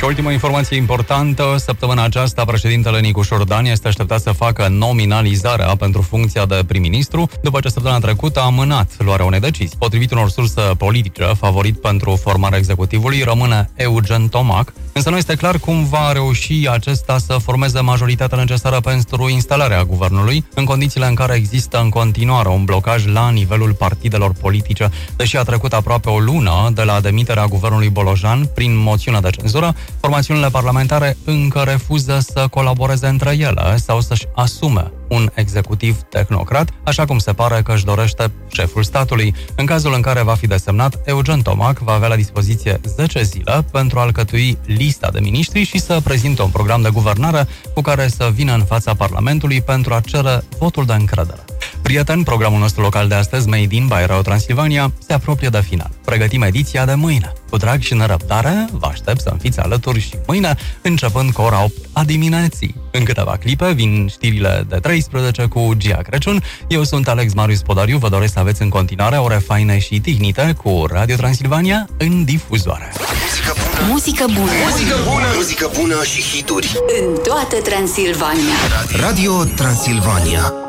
Și ultima informație importantă, săptămâna aceasta președintele Nicușor Dan este așteptat să facă nominalizarea pentru funcția de prim-ministru, după ce săptămâna trecută a amânat luarea unei decizii. Potrivit unor surse politice, favorit pentru formarea executivului rămâne Eugen Tomac, însă nu este clar cum va reuși acesta să formeze majoritatea necesară pentru instalarea guvernului, în condițiile în care există în continuare un blocaj la nivelul partidelor politice, deși a trecut aproape o lună de la demiterea guvernului Bolojan prin moțiune de cenzură. Formațiunile parlamentare încă refuză să colaboreze între ele sau să-și asume un executiv tehnocrat, așa cum se pare că își dorește șeful statului. În cazul în care va fi desemnat, Eugen Tomac va avea la dispoziție 10 zile pentru a alcătui lista de miniștri și să prezinte un program de guvernare cu care să vină în fața Parlamentului pentru a cere votul de încredere. Prieteni, programul nostru local de astăzi, Made in by Radio Transilvania, se apropie de final. Pregătim ediția de mâine. Cu drag și nerăbdare, vă aștept să-mi fiți alături și mâine, începând cu ora 8 a dimineții. În câteva clipe vin știrile de 13 cu Gia Crăciun. Eu sunt Alex Marius Podariu, vă doresc să aveți în continuare ore faine și tihnite cu Radio Transilvania în difuzoare. Muzică bună! Muzică bună! Muzică bună și hituri în toată Transilvania. Radio Transilvania.